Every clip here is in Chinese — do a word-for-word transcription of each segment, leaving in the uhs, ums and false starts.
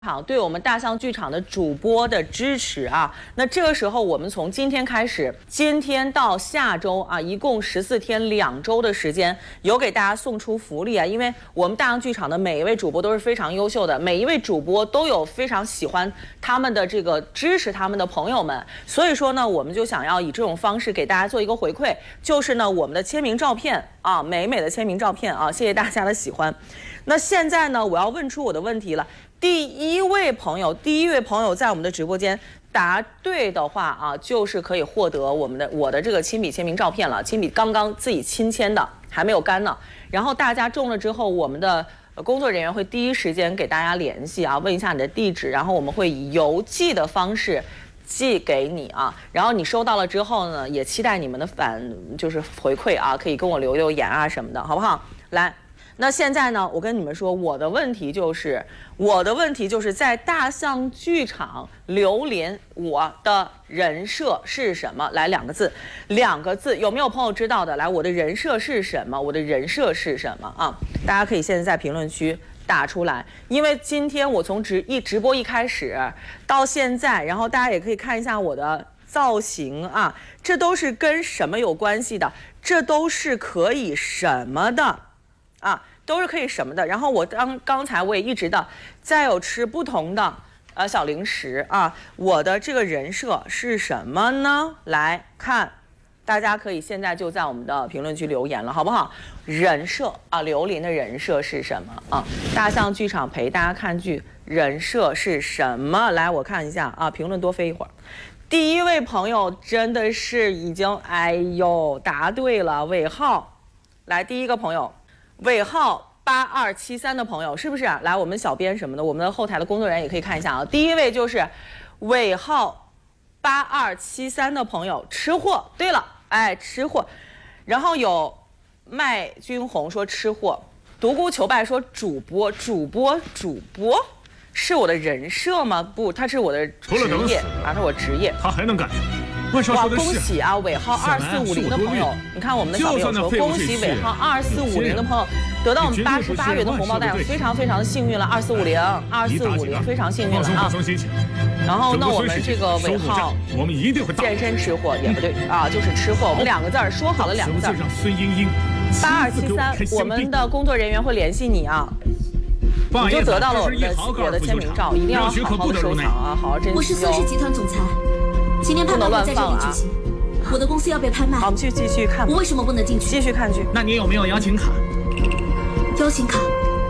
场对我们大象剧场的主播的支持啊，那这个时候我们从今天开始，今天到下周啊，一共十四天两周的时间，有给大家送出福利啊，因为我们大象剧场的每一位主播都是非常优秀的，每一位主播都有非常喜欢他们的这个支持他们的朋友们，所以说呢，我们就想要以这种方式给大家做一个回馈，就是呢我们的签名照片啊，美美的签名照片啊，谢谢大家的喜欢。那现在呢，我要问出我的问题了。第一位朋友，第一位朋友在我们的直播间答对的话啊，就是可以获得我们的我的这个亲笔签名照片了。亲笔刚刚自己亲签的，还没有干呢。然后大家中了之后，我们的工作人员会第一时间给大家联系啊，问一下你的地址，然后我们会以邮寄的方式寄给你啊。然后你收到了之后呢，也期待你们的反就是回馈啊，可以跟我留留言啊什么的，好不好？来。那现在呢，我跟你们说，我的问题就是，我的问题就是在大象剧场榴莲，我的人设是什么？来，两个字，两个字，有没有朋友知道的？来，我的人设是什么？我的人设是什么啊？大家可以现在在评论区打出来，因为今天我从直一直播一开始到现在，然后大家也可以看一下我的造型啊，这都是跟什么有关系的？这都是可以什么的啊？都是可以什么的，然后我刚刚才我也一直的在有吃不同的呃小零食啊，我的这个人设是什么呢？来看，大家可以现在就在我们的评论区留言了，好不好？人设啊，刘琳的人设是什么啊？大象剧场陪大家看剧，人设是什么？来，我看一下啊，评论多飞一会儿。第一位朋友真的是已经哎呦答对了，尾号，来第一个朋友。尾号八二七三的朋友是不是、啊？来，我们小编什么的，我们的后台的工作人员也可以看一下啊。第一位就是尾号八二七三的朋友，吃货。对了，哎，吃货。然后有麦君红说吃货，独孤求败说主播，主播，主播是我的人设吗？不，他是我的职业啊，他是我职业。 他还能干什么？ 哇，恭喜啊！尾号二四五零的朋友，你看我们的小朋友说，恭喜尾号二四五零的朋友得到我们八十八元的红包袋，非常非常的幸运了，二四五零，二四五零，非常幸运了啊！然后那我们这个尾号， 我们一定会健身吃货也不对啊，就是吃货，我们两个字儿说好了两个字儿。 孙英英， 八二七三，我们的工作人员会联系你啊。你就得到了我们的我的签名照，一定要好好的收藏啊，好好珍惜。 我是孙氏集团总裁。今天拍卖会在这里举行，我的公司要被拍卖。 好，我们去继续看。 我为什么不能进去？ 继续看剧。 那你有没有邀请卡？ 邀请卡，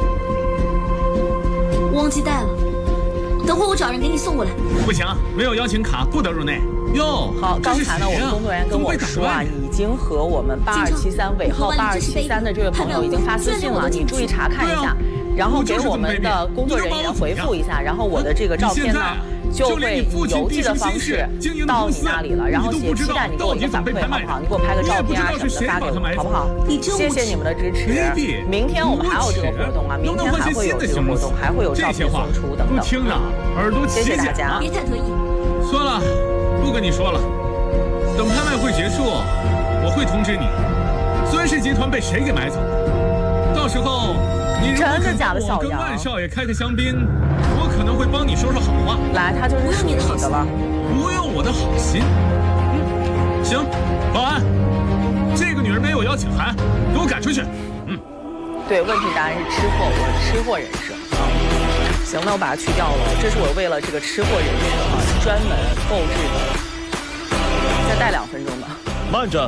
我忘记带了，等会我找人给你送过来。 不行，没有邀请卡不得入内。哟， 好，刚才呢，我们工作人员跟我说啊，已经和我们八二七三尾号八二七三的这位朋友已经发私信了，你注意查看一下，然后给我们的工作人员回复一下，然后我的这个照片呢。就会以邮寄的方式到你那里了，然后也期待你给我一个反馈，好不好？你给我拍个照片啊什么的发给我，好不好？谢谢你们的支持。明天我们还有这个活动啊，明天还会有这个活动，还会有照片送出等等。谢谢大家。 别太得意。 算了，不跟你说了。等拍卖会结束，我会通知你，孙氏集团被谁给买走。到时候你如果真的假的？小跟万少爷开开香槟。我可能会帮你说说好话。 来，他就是属于你的了。 不用我的好心。嗯，行，保安，这个女人没有邀请函，给我赶出去。嗯， 对，问题答案是吃货，我是吃货人设。行，那我把它去掉了。这是我为了这个吃货人设啊专门购置的。再待两分钟吧。 慢着。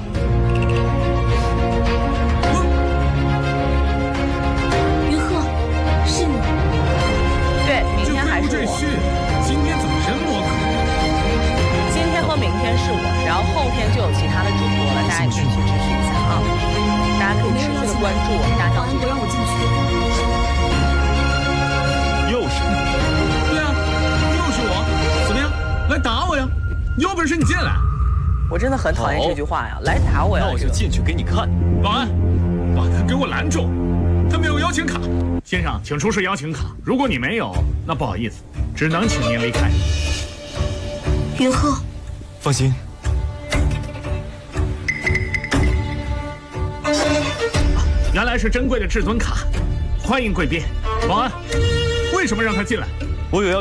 还是我。 今天怎么人模可今天和明天是我，然后后天就有其他的主播了，大家也可以去支持一下啊！大家可以持续的关注我们大象剧场。 不让我进去。 又是你？ 对啊，又是我。怎么样？来打我呀！有本事你进来！ 我真的很讨厌这句话呀！来打我呀！ 那我就进去给你看。 保安，把他给我拦住！他没有邀请卡。先生，请出示邀请卡。如果你没有，那不好意思，只能请您离开。 云鹤， 放心。 原来是珍贵的至尊卡，欢迎贵宾。保安，为什么让他进来？ 我有要